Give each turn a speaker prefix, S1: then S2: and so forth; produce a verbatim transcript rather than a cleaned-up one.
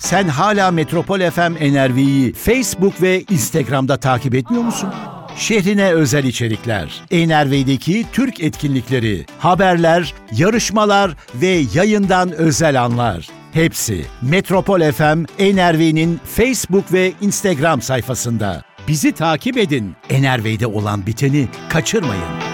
S1: Sen hala Metropol F M N R V'yi Facebook ve Instagram'da takip etmiyor musun? Şehrine özel içerikler, N R V'deki Türk etkinlikleri, haberler, yarışmalar ve yayından özel anlar. Hepsi Metropol F M N R V'nin Facebook ve Instagram sayfasında. Bizi takip edin. N R V'de olan biteni kaçırmayın.